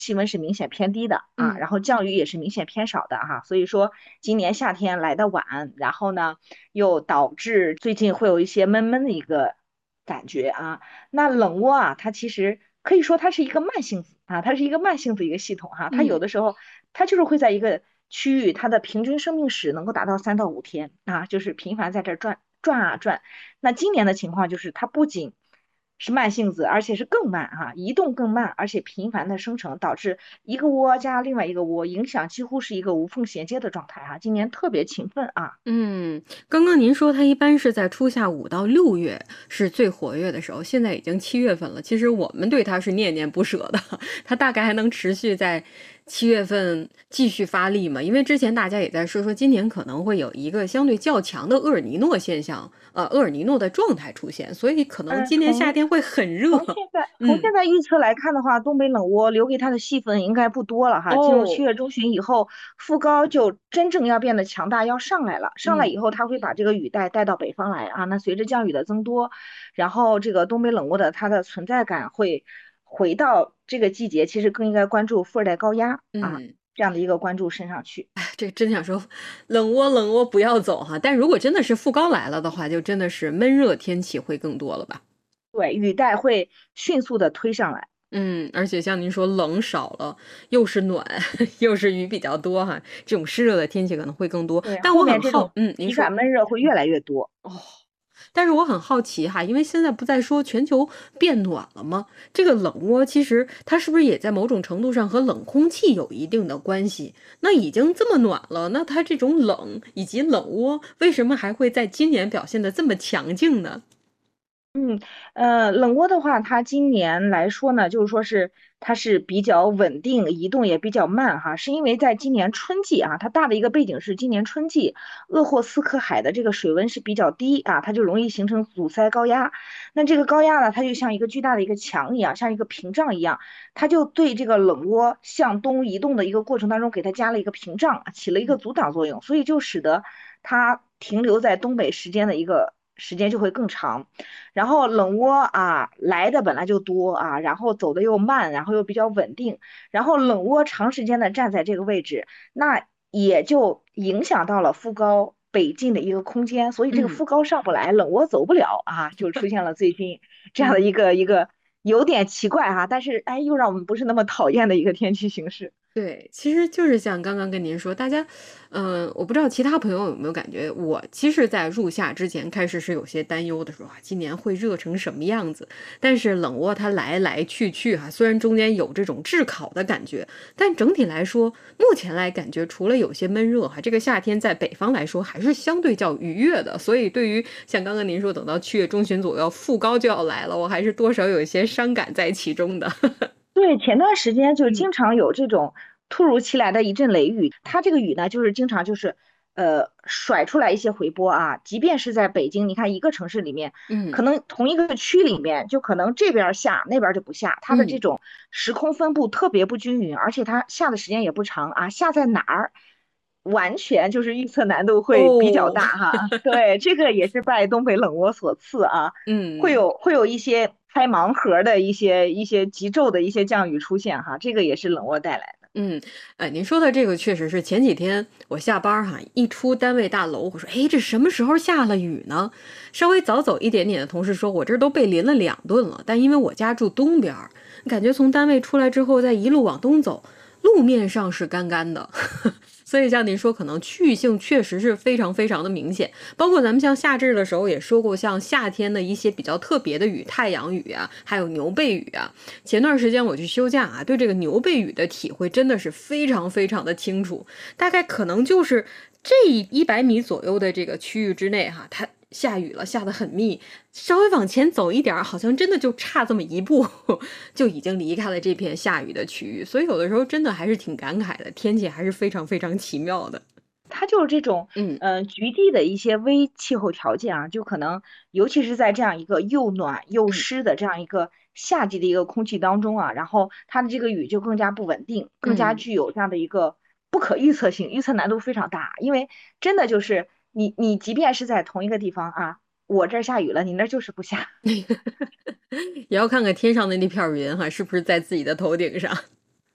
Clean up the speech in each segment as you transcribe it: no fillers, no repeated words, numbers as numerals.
气温是明显偏低的啊， 嗯然后降雨也是明显偏少的哈，所以说今年夏天来的晚，然后呢又导致最近会有一些闷闷的一个感觉啊。那冷窝啊，它其实可以说它是一个慢性子啊，它是一个慢性子一个系统哈，它有嗯。 的时候它就是会在一个区域，它的平均生命时能够达到3到5天啊，就是频繁在这儿转转啊转。那今年的情况就是它不仅是慢性子，而且是更慢哈、移动更慢，而且频繁的生成，导致一个窝加另外一个窝，影响几乎是一个无缝衔接的状态哈、今年特别勤奋啊。 嗯，刚刚您说它一般是在初夏5到6月是最活跃的时候，现在已经7月份了。其实我们对它是念念不舍的，它大概还能持续在7月份继续发力吗？因为之前大家也在说今年可能会有一个相对较强的厄尔尼诺现象，厄尔尼诺的状态出现，所以可能今年夏从天会很热。 从现在从嗯， 现在预测来看的话，东北冷窝留给它的戏份应该不多了哈。进入七哦， 月中旬以后，副高就真正要变得强大，要上来了。上来嗯。 以后，它会把这个雨带到北方来啊。那随着降雨的增多，然后这个东北冷窝的它的存在感会回到这个季节，其实更应该关注副热带高压啊嗯。 这样的一个关注身上去。 这真想说，冷窝冷窝不要走哈。但如果真的是副高来了的话，就真的是闷热天气会更多了吧？ 对，雨带会迅速的推上来。 嗯，而且像您说冷少了，又是暖，又是雨比较多哈，这种湿热的天气可能会更多。 对， 但后面这种您说。 体感闷热会越来越多。 哦，但是我很好奇哈，因为现在不在说全球变暖了吗？这个冷窝其实它是不是也在某种程度上和冷空气有一定的关系？那已经这么暖了，那它这种冷以及冷窝为什么还会在今年表现得这么强劲呢？ 嗯，冷窝的话，它今年来说呢，就是说是它是比较稳定，移动也比较慢哈，是因为在今年春季啊，它大的一个背景是今年春季鄂霍次克海的这个水温是比较低啊，它就容易形成阻塞高压。那这个高压呢，它就像一个巨大的一个墙一样，像一个屏障一样，它就对这个冷窝向东移动的一个过程当中，给它加了一个屏障，起了一个阻挡作用，所以就使得它停留在东北时间的一个时间就会更长。然后冷窝啊来的本来就多啊，然后走的又慢，然后又比较稳定，然后冷窝长时间的站在这个位置，那也就影响到了副高北进的一个空间，所以这个嗯副高上不来，冷窝走不了啊，就出现了最近这样的嗯。 一个有点奇怪哈、但是哎又让我们不是那么讨厌的一个天气形势。 对，其实就是像刚刚跟您说，大家，我不知道其他朋友有没有感觉，我其实在入夏之前开始是有些担忧的，说啊，今年会热成什么样子？但是冷窝它来来去去哈，虽然中间有这种炙烤的感觉，但整体来说，目前来感觉除了有些闷热哈，这个夏天在北方来说还是相对较愉悦的。所以对于像刚刚您说，等到7月中旬左右，副高就要来了，我还是多少有一些伤感在其中的。 对，前段时间就嗯经常有这种突如其来的一阵雷雨，它这个雨呢，就是经常就是甩出来一些回波啊，即便是在北京，你看一个城市里面，可嗯能同一个区里面，就可能这边儿下那边儿就不下，它的这嗯。 种时空分布特别不均匀，而且它下的时间也不长啊，下在哪儿，完全就是预测难度会比较哦， 大哈。对，这个也是拜东北冷窝所赐啊。会嗯。 有会有一些开盲盒的一些极昼的一些降雨出现哈，这个也是冷窝带来的。 嗯，哎，您说的这个确实是前几天我下班儿哈，一出单位大楼，我说，哎，这什么时候下了雨呢？稍微早走一点点的同事说，我这儿都被淋了2顿了。但因为我家住东边儿，感觉从单位出来之后，再一路往东走，路面上是干干的。所以像您说，可能区域性确实是非常非常的明显。包括咱们像夏至的时候也说过，像夏天的一些比较特别的雨，太阳雨啊，还有牛背雨啊。前段时间我去休假啊，对这个牛背雨的体会真的是非常非常的清楚。大概可能就是这100米左右的这个区域之内哈，它下雨了，下得很密，稍微往前走一点儿，好像真的就差这么一步，就已经离开了这片下雨的区域。所以有的时候真的还是挺感慨的，天气还是非常非常奇妙的。 它就是这种嗯局地的一些微气候条件啊，就可能尤其是在这样一个又暖又嗯湿的这样一个夏季的一个空气当中啊，然后它的这个雨就更加不稳定，更加嗯。 具有这样的一个不可预测性，预测难度非常大。因为真的就是你即便是在同一个地方啊，我这儿下雨了，你那儿就是不下。 也要看看天上的那片儿云哈，是不是在自己的头顶上。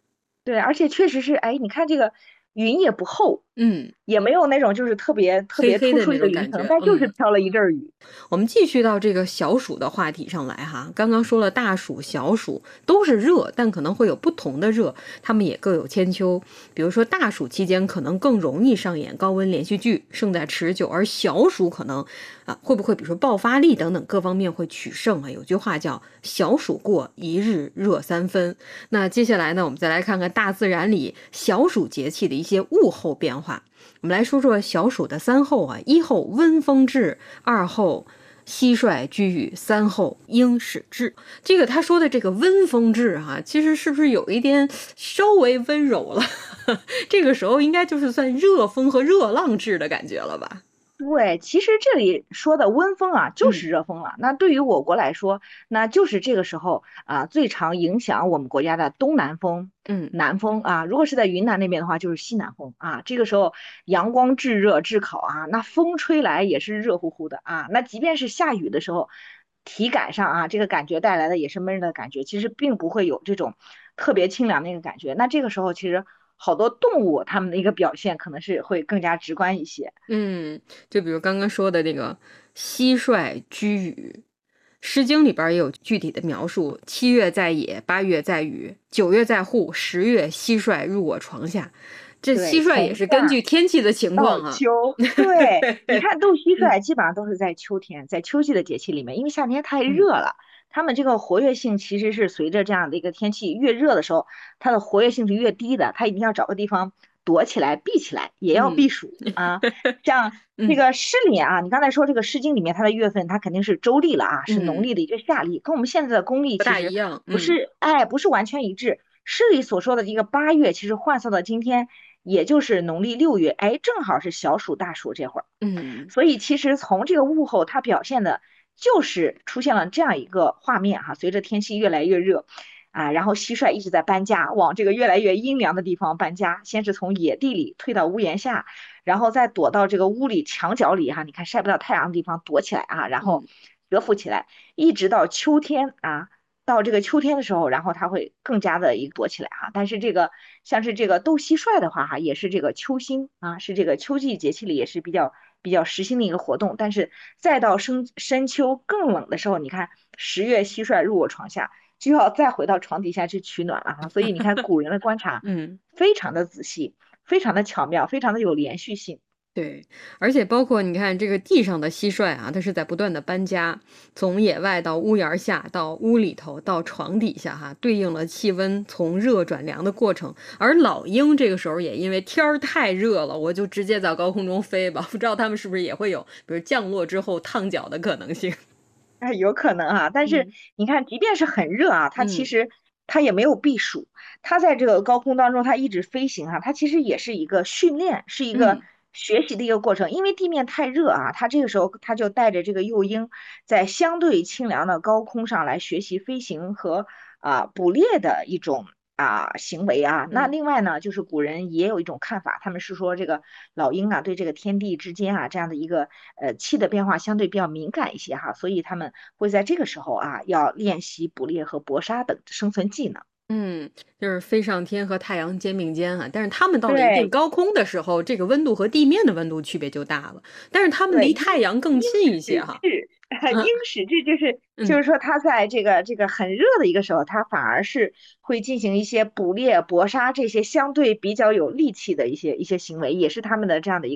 对，而且确实是，哎，你看这个云也不厚， 嗯， 也没有那种就是特别特黑黑的那别突出一个种感觉， 云层，但就是嗯。 飘了一阵儿雨。 我们继续到这个小暑的话题上来哈，刚刚说了大暑、小暑都是热，但可能会有不同的热，它们也各有千秋。比如说大暑期间可能更容易上演高温连续剧，胜在持久，而小暑可能会不会比如说爆发力等等各方面会取胜啊？有句话叫小暑过，一日热三分。那接下来呢，我们再来看看大自然里小暑节气的一些物候变化。我们来说说小暑的三候啊，一候温风至，二候蟋蟀居雨，三候鹰始至。这个他说的这个温风至其实是不是有一点稍微温柔了？这个时候应该就是算热风和热浪至的感觉了吧？ 对，其实这里说的温风啊，就嗯是热风了。那对于我国来说，那就是这个时候啊，最常影响我们国家的东南风、 嗯， 南风啊。如果是在云南那边的话，就是西南风啊。这个时候阳光炙热炙烤啊，那风吹来也是热乎乎的啊。那即便是下雨的时候，体感上啊，这个感觉带来的也是闷热的感觉，其实并不会有这种特别清凉的一个感觉。那这个时候其实好多动物它们的一个表现可能是会更加直观一些。 嗯，就比如刚刚说的那个蟋蟀居雨，《诗经》里边也有具体的描述：7月在野，8月在雨，9月在户，10月蟋蟀入我床下。这对， 蟋蟀也从是根据天气的情况啊。 到秋，对，你看斗蟋蟀基本上都是在秋天，在秋季的节气里面，因为夏天太嗯热了，它们这个活跃性其实是随着这样的一个天气越热的时候，它的活跃性是越低的，它一定要找个地方躲起来、避起来，也要避嗯暑啊。像这嗯， 个诗里啊，你刚才说这个《诗经》里面它的月份，它肯定是周历了啊，是农嗯， 历的一个夏历，跟我们现在的公历不其实大一样。 不是，哎，不是完全一致。诗里所说的一个8月，其实换算到今天。也就是农历6月，哎，正好是小暑大暑这会儿， 嗯所以其实从这个物候它表现的就是出现了这样一个画面哈，随着天气越来越热啊，然后蟋蟀一直在搬家，往这个越来越阴凉的地方搬家，先是从野地里退到屋檐下，然后再躲到这个屋里墙角里哈，你看晒不到太阳的地方躲起来啊，然后嗯蛰伏起来，一直到秋天啊。到这个秋天的时候，然后它会更加的一个躲起来哈。但是这个像是这个斗蟋蟀的话哈，也是这个秋兴啊，是这个秋季节气里也是比较时兴的一个活动。但是再到深秋更冷的时候，你看10月蟋蟀入我床下，就要再回到床底下去取暖了哈。所以你看古人的观察嗯。 非常的仔细，非常的巧妙，非常的有连续性。 对，而且包括你看这个地上的蟋蟀它是在不断的搬家，从野外到屋檐下，到屋里头，到床底下对应了气温从热转凉的过程。而老鹰这个时候也因为天儿太热了，我就直接在高空中飞吧，不知道它们是不是也会有，比如降落之后烫脚的可能性。 哎，有可能啊，但是嗯你看，即便是很热啊，它其嗯实它也没有避暑，它在这个高空当中，它一直飞行它其实也是一个训练，是一个嗯学习的一个过程。因为地面太热啊，它这个时候它就带着这个幼鹰，在相对清凉的高空上来学习飞行和捕猎的一种行为啊。那嗯另外呢，就是古人也有一种看法，他们是说这个老鹰对这个天地之间这样的一个气的变化相对比较敏感一些哈，所以他们会在这个时候要练习捕猎和搏杀等生存技能。 嗯，就是飞上天和太阳肩并肩但是它们到了一定对高空的时候，这个温度和地面的温度区别就大了，但是它们对， 离太阳更近一些始至， 嗯鹰始至就是就嗯。 是说它在这个很热的一个时候，它反而是会进行一些捕猎、搏杀这些相对比较有力气的一些行为，也是他们的这样的一个。